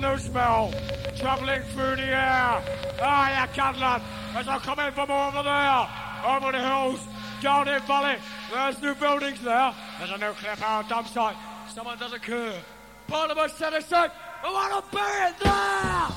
new smell travelling through the air. Ah, yeah, Cadland, as I come in from over there, over the hills, down in valley. There's new buildings there. There's a nuclear power dump site. Someone does a coup. Parliament set aside. I want to bury it there!